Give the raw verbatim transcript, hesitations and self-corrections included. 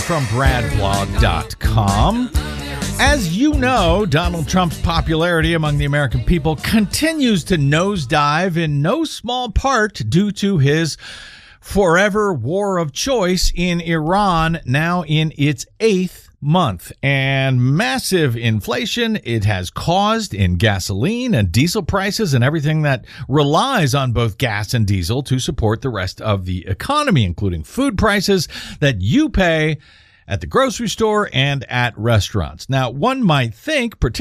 from brad blog dot com. As you know, Donald Trump's popularity among the American people continues to nosedive in no small part due to his forever war of choice in Iran, now in its eighth month, and massive inflation it has caused in gasoline and diesel prices and everything that relies on both gas and diesel to support the rest of the economy, including food prices that you pay at the grocery store and at restaurants. Now, one might think, particularly